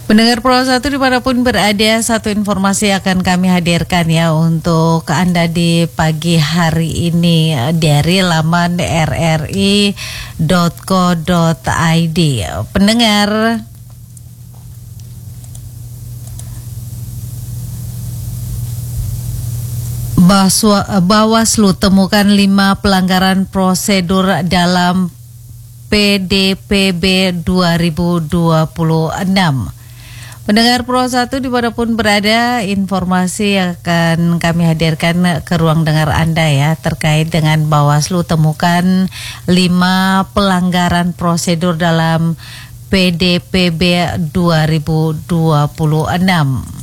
Pendengar Pro 1 dimanapun berada, satu informasi akan kami hadirkan ya untuk Anda di pagi hari ini dari laman rri.co.id. Pendengar, Bawaslu temukan 5 pelanggaran prosedur dalam PDPB 2026. Pendengar Pro 1 dimanapun berada, informasi akan kami hadirkan ke ruang dengar Anda ya terkait dengan Bawaslu temukan 5 pelanggaran prosedur dalam PDPB 2026.